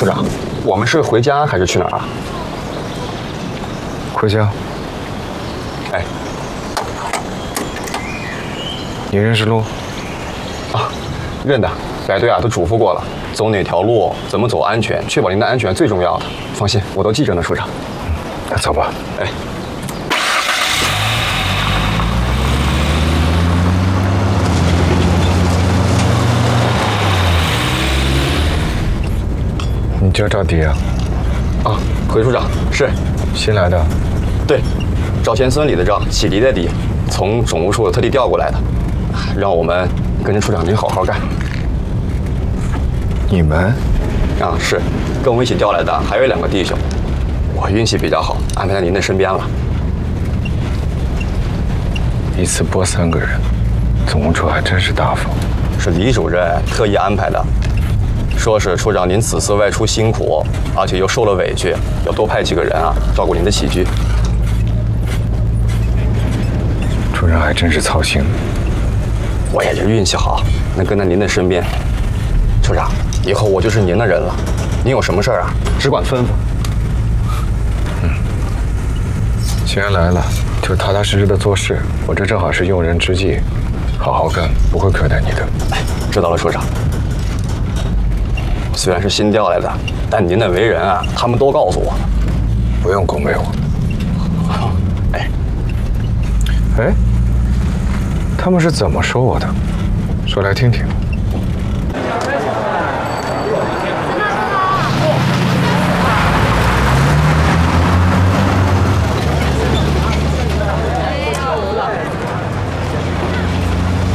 处长，我们是回家还是去哪儿啊？ 回家。 哎， 你认识路？ 啊，认得。白队啊都嘱咐过了，走哪条路，怎么走安全，确保您的安全最重要的。放心，我都记着呢，处长。 那走吧。 哎。 你叫赵迪啊？ 啊，回处长是新来的。 对，赵钱孙李的赵，启迪的迪，从总务处特地调过来的，让我们跟着处长您好好干。 你们？ 啊，是，跟我们一起调来的还有2个弟兄，我运气比较好，安排在您的身边了。 一次拨3个人，总务处还真是大方。 是李主任特意安排的。 说是处长您此次外出辛苦，而且又受了委屈，要多派几个人啊，照顾您的起居。 处长还真是操心。 我也是运气好，能跟在您的身边。处长，以后我就是您的人了，您有什么事儿啊，只管吩咐。 既然来了，就踏踏实实的做事。我这正好是用人之际，好好干，不会亏待你的。 哎，知道了，处长。 虽然是新调来的，但您的为人啊，他们都告诉我了。 不用恭维我。哎，他们是怎么说我的？说来听听。